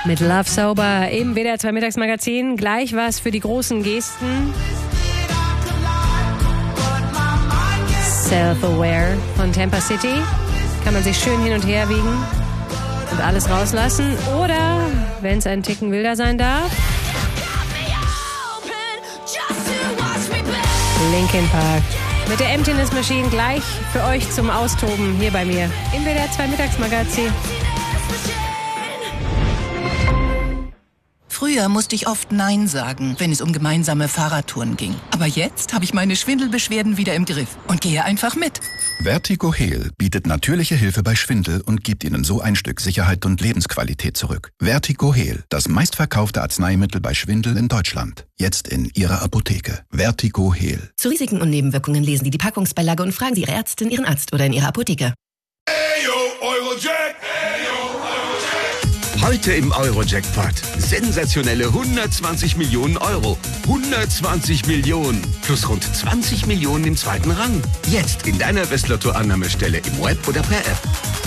Mit Love Sober im WDR 2 Mittagsmagazin. Gleich was für die großen Gesten. Self-Aware von Tampa City. Kann man sich schön hin und her wiegen und alles rauslassen. Oder, wenn es ein Ticken wilder sein darf, Linkin Park. Mit der Emptiness Machine gleich für euch zum Austoben hier bei mir im WDR 2 Mittagsmagazin. Früher musste ich oft Nein sagen, wenn es um gemeinsame Fahrradtouren ging. Aber jetzt habe ich meine Schwindelbeschwerden wieder im Griff und gehe einfach mit. Vertigo Heal bietet natürliche Hilfe bei Schwindel und gibt Ihnen so ein Stück Sicherheit und Lebensqualität zurück. Vertigo Heal, das meistverkaufte Arzneimittel bei Schwindel in Deutschland. Jetzt in Ihrer Apotheke. Vertigo Heal. Zu Risiken und Nebenwirkungen lesen Sie die Packungsbeilage und fragen Sie Ihre Ärztin, Ihren Arzt oder in Ihrer Apotheke. Heute im Euro-Jackpot. Sensationelle 120 Millionen Euro. 120 Millionen. Plus rund 20 Millionen im zweiten Rang. Jetzt in deiner Westlotto-Annahmestelle im Web oder per App.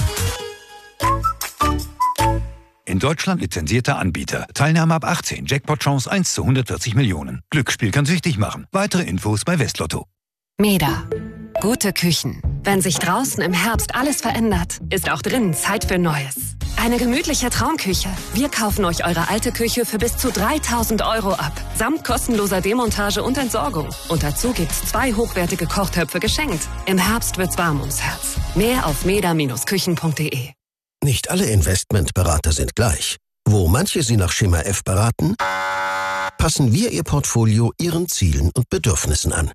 In Deutschland lizenzierter Anbieter. Teilnahme ab 18. Jackpot-Chance 1 zu 140 Millionen. Glücksspiel kann süchtig machen. Weitere Infos bei Westlotto. Meda. Gute Küchen. Wenn sich draußen im Herbst alles verändert, ist auch drinnen Zeit für Neues. Eine gemütliche Traumküche. Wir kaufen euch eure alte Küche für bis zu 3.000 € ab. Samt kostenloser Demontage und Entsorgung. Und dazu gibt's 2 hochwertige Kochtöpfe geschenkt. Im Herbst wird's warm ums Herz. Mehr auf meda-küchen.de. Nicht alle Investmentberater sind gleich. Wo manche Sie nach Schema F beraten, passen wir Ihr Portfolio Ihren Zielen und Bedürfnissen an.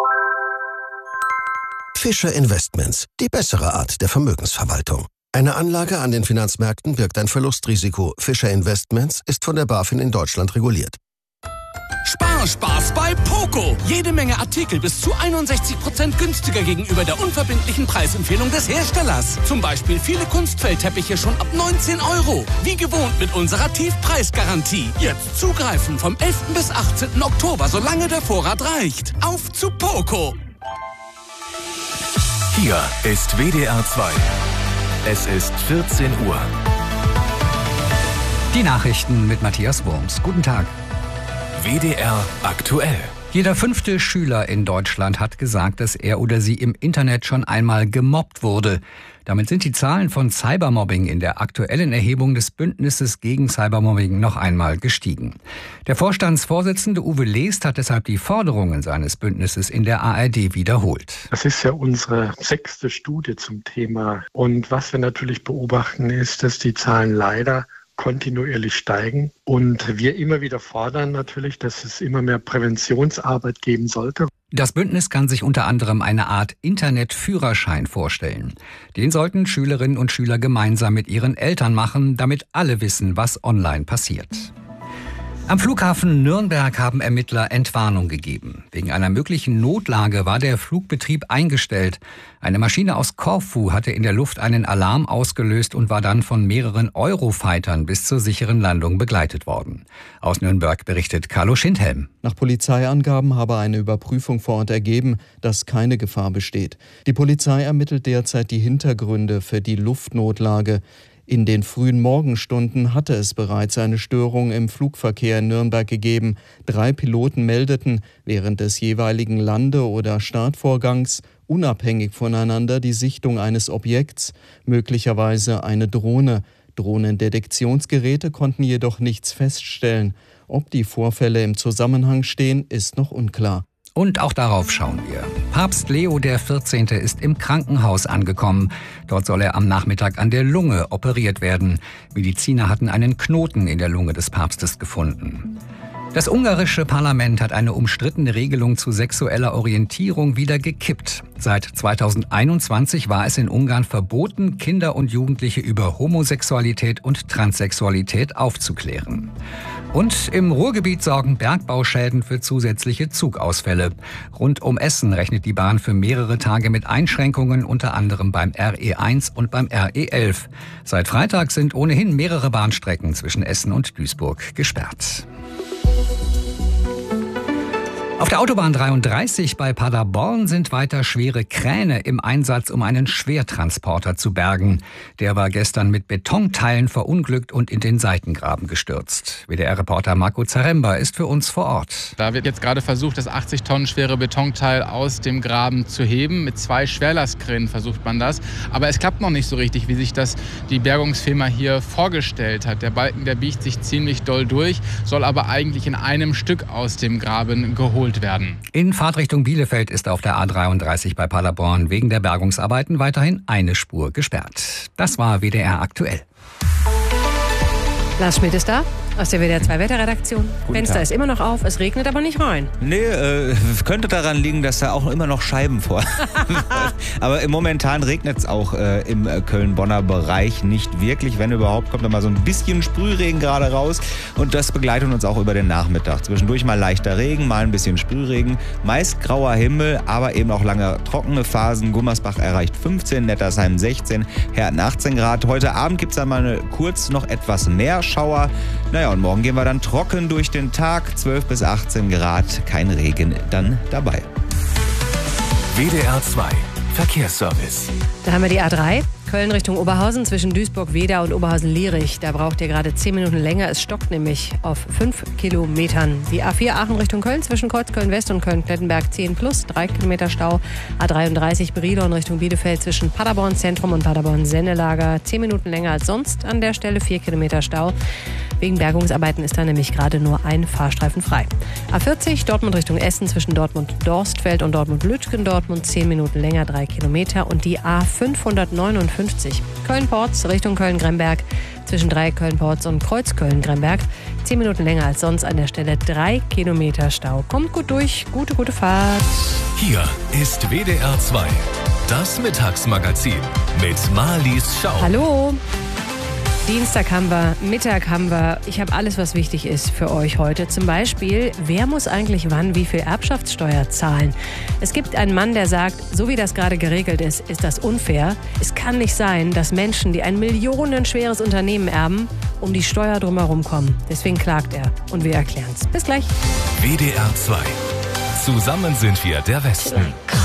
Fischer Investments, die bessere Art der Vermögensverwaltung. Eine Anlage an den Finanzmärkten birgt ein Verlustrisiko. Fischer Investments ist von der BaFin in Deutschland reguliert. Spaß bei Poco. Jede Menge Artikel bis zu 61% günstiger gegenüber der unverbindlichen Preisempfehlung des Herstellers. Zum Beispiel viele Kunstfellteppiche schon ab 19 €. Wie gewohnt mit unserer Tiefpreisgarantie. Jetzt zugreifen vom 11. bis 18. Oktober, solange der Vorrat reicht. Auf zu Poco. Hier ist WDR 2. Es ist 14 Uhr. Die Nachrichten mit Matthias Wurms. Guten Tag. WDR aktuell. Jeder 5. Schüler in Deutschland hat gesagt, dass er oder sie im Internet schon einmal gemobbt wurde. Damit sind die Zahlen von Cybermobbing in der aktuellen Erhebung des Bündnisses gegen Cybermobbing noch einmal gestiegen. Der Vorstandsvorsitzende Uwe Lest hat deshalb die Forderungen seines Bündnisses in der ARD wiederholt. Das ist ja unsere 6. Studie zum Thema. Und was wir natürlich beobachten, ist, dass die Zahlen leider kontinuierlich steigen und wir immer wieder fordern natürlich, dass es immer mehr Präventionsarbeit geben sollte. Das Bündnis kann sich unter anderem eine Art Internetführerschein vorstellen. Den sollten Schülerinnen und Schüler gemeinsam mit ihren Eltern machen, damit alle wissen, was online passiert. Am Flughafen Nürnberg haben Ermittler Entwarnung gegeben. Wegen einer möglichen Notlage war der Flugbetrieb eingestellt. Eine Maschine aus Korfu hatte in der Luft einen Alarm ausgelöst und war dann von mehreren Eurofightern bis zur sicheren Landung begleitet worden. Aus Nürnberg berichtet Carlo Schindhelm. Nach Polizeiangaben habe eine Überprüfung vor Ort ergeben, dass keine Gefahr besteht. Die Polizei ermittelt derzeit die Hintergründe für die Luftnotlage. In den frühen Morgenstunden hatte es bereits eine Störung im Flugverkehr in Nürnberg gegeben. 3 Piloten meldeten während des jeweiligen Lande- oder Startvorgangs unabhängig voneinander die Sichtung eines Objekts, möglicherweise eine Drohne. Drohnendetektionsgeräte konnten jedoch nichts feststellen. Ob die Vorfälle im Zusammenhang stehen, ist noch unklar. Und auch darauf schauen wir. Papst Leo XIV. Ist im Krankenhaus angekommen. Dort soll er am Nachmittag an der Lunge operiert werden. Mediziner hatten einen Knoten in der Lunge des Papstes gefunden. Das ungarische Parlament hat eine umstrittene Regelung zu sexueller Orientierung wieder gekippt. Seit 2021 war es in Ungarn verboten, Kinder und Jugendliche über Homosexualität und Transsexualität aufzuklären. Und im Ruhrgebiet sorgen Bergbauschäden für zusätzliche Zugausfälle. Rund um Essen rechnet die Bahn für mehrere Tage mit Einschränkungen, unter anderem beim RE1 und beim RE11. Seit Freitag sind ohnehin mehrere Bahnstrecken zwischen Essen und Duisburg gesperrt. Auf der Autobahn 33 bei Paderborn sind weiter schwere Kräne im Einsatz, um einen Schwertransporter zu bergen. Der war gestern mit Betonteilen verunglückt und in den Seitengraben gestürzt. WDR-Reporter Marco Zaremba ist für uns vor Ort. Da wird jetzt gerade versucht, das 80 Tonnen schwere Betonteil aus dem Graben zu heben. Mit 2 Schwerlastkränen versucht man das. Aber es klappt noch nicht so richtig, wie sich das die Bergungsfirma hier vorgestellt hat. Der Balken, der biegt sich ziemlich doll durch, soll aber eigentlich in einem Stück aus dem Graben geholt werden. In Fahrtrichtung Bielefeld ist auf der A33 bei Paderborn wegen der Bergungsarbeiten weiterhin eine Spur gesperrt. Das war WDR aktuell. Lars Schmidt ist da, aus der WDR 2 Wetterredaktion. Fenster ist immer noch auf, es regnet aber nicht rein. Nee, könnte daran liegen, dass da auch immer noch Scheiben vor. Aber momentan regnet es auch im Köln-Bonner Bereich nicht wirklich. Wenn überhaupt, kommt da mal so ein bisschen Sprühregen gerade raus. Und das begleitet uns auch über den Nachmittag. Zwischendurch mal leichter Regen, mal ein bisschen Sprühregen. Meist grauer Himmel, aber eben auch lange trockene Phasen. Gummersbach erreicht 15, Nettersheim 16, Herten 18 Grad. Heute Abend gibt es dann mal kurz noch etwas mehr Schauer. Naja, und morgen gehen wir dann trocken durch den Tag, 12 bis 18 Grad, kein Regen dann dabei. WDR 2 Verkehrsservice. Da haben wir die A3, Köln Richtung Oberhausen zwischen Duisburg-Wedau und Oberhausen-Lierich. Da braucht ihr gerade 10 Minuten länger. Es stockt nämlich auf 5 Kilometern. Die A4 Aachen Richtung Köln zwischen Kreuzköln-West und Köln-Klettenberg 10 plus, 3 Kilometer Stau. A33 Brilon Richtung Bielefeld zwischen Paderborn Zentrum und Paderborn Sennelager 10 Minuten länger als sonst an der Stelle, 4 Kilometer Stau. Wegen Bergungsarbeiten ist da nämlich gerade nur ein Fahrstreifen frei. A40 Dortmund Richtung Essen zwischen Dortmund-Dorstfeld und Dortmund-Lütgen. Dortmund 10 Minuten länger, 3 Kilometer. Und die A559 Köln-Porz Richtung Köln-Gremberg zwischen Köln-Porz und Kreuzköln-Gremberg 10 Minuten länger als sonst an der Stelle, 3 Kilometer Stau. Kommt gut durch, gute Fahrt. Hier ist WDR 2, das Mittagsmagazin mit Marlies Schau. Hallo. Dienstag haben wir, Mittag haben wir. Ich habe alles, was wichtig ist für euch heute. Zum Beispiel, wer muss eigentlich wann wie viel Erbschaftssteuer zahlen? Es gibt einen Mann, der sagt, so wie das gerade geregelt ist, ist das unfair. Es kann nicht sein, dass Menschen, die ein millionenschweres Unternehmen erben, um die Steuer drumherum kommen. Deswegen klagt er. Und wir erklären es. Bis gleich. WDR 2. Zusammen sind wir der Westen.